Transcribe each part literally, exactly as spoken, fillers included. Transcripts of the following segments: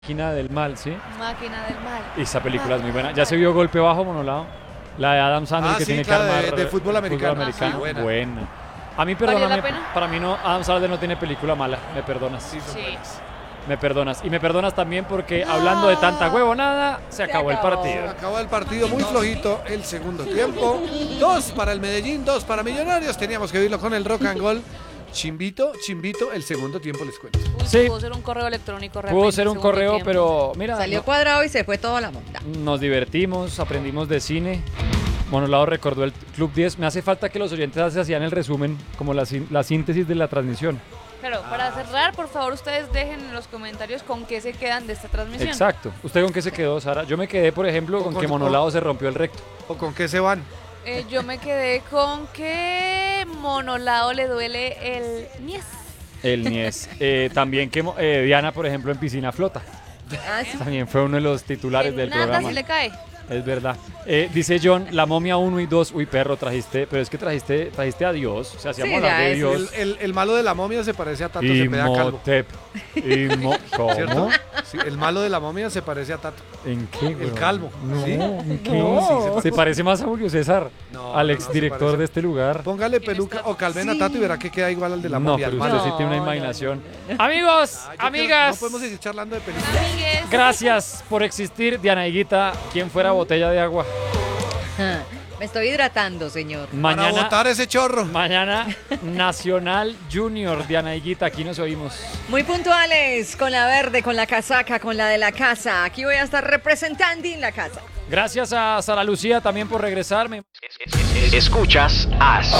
Máquina del Mal, ¿sí? Máquina del Mal. Esa película es muy buena. ¿Ya se vio Golpe Bajo, Monolao? La de Adam Sandler Ah, que sí, tiene claro, que armar de- de fútbol americano. americano. Ah, sí, buena. buena. A mí, ¿Valió la perdóname, pena? para mí no, Adam Sandler no tiene película mala. Me perdonas. Sí, son Sí. buenas. Me perdonas. Y me perdonas también porque hablando de tanta huevonada, se acabó el acabó. partido. Acabó el partido muy flojito el segundo tiempo. Dos para el Medellín, dos para Millonarios. Teníamos que verlo con el rock and roll. Chimbito, chimbito, el segundo tiempo les cuento. Uy, Sí. Pudo ser un correo electrónico realmente. Pudo ser un segundo correo, tiempo. pero mira, Salió no- cuadrado y se fue toda la monta. nos divertimos, aprendimos de cine. Monolao recordó el Club diez. Me hace falta que los oyentes hacían el resumen, como la, sin- la síntesis de la transmisión. Pero para cerrar, por favor, ustedes dejen en los comentarios con qué se quedan de esta transmisión. Exacto. ¿Usted con qué se quedó, Sara? Yo me quedé, por ejemplo, con Con- que Monolao se rompió el recto. ¿O con qué se van? Eh, yo me quedé con que Monolao le duele el niés. El Nies. Eh, también que mo- eh, Diana, por ejemplo, en piscina flota. Ah, sí. También fue uno de los titulares En del nada programa. se le cae. Es verdad. Eh, dice John, La Momia uno y dos. Uy, perro, trajiste. Pero es que trajiste, trajiste a Dios. O sea, hacíamos Sí, hablar ya de es Dios. El, el- el malo de la momia se parece a Tato Cepeda Calvo. Imhotep. Imo- ¿Cierto? ¿Cómo? Sí, el malo de la momia se parece a Tato. ¿En qué, El weón? calvo. No, ¿Sí? ¿en qué? No. Se parece más a Julio César, No, al no, no, exdirector se parece. de este lugar. Póngale ¿Quién peluca está? o calven a Tato y verá que queda igual al de la No, momia. pero el usted malo. sí tiene una No, no, imaginación. Amigos, Ah, yo quiero- amigas, No podemos seguir charlando de películas. Amigues. gracias por existir. Diana Higuita, ¿quién fuera botella de agua? Me estoy hidratando, señor. Para Mañana, botar ese chorro. mañana Nacional Junior. Diana Higuita, aquí nos oímos. Muy puntuales, con la verde, con la casaca, con la de la casa. Aquí voy a estar representando en la casa. Gracias a Sara Lucía también por regresarme. Escuchas As.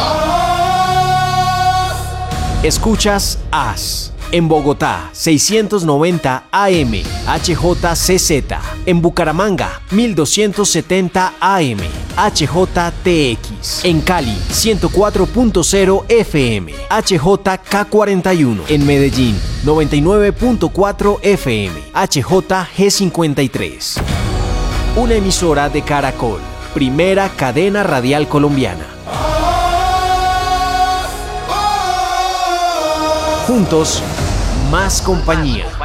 Escuchas As. En Bogotá, seiscientos noventa A M, H J C Z. En Bucaramanga, mil doscientos setenta A M, H J T X. En Cali, ciento cuatro punto cero F M, H J K cuarenta y uno. En Medellín, noventa y nueve punto cuatro F M, H J G cincuenta y tres. Una emisora de Caracol, primera cadena radial colombiana. Juntos, más compañía.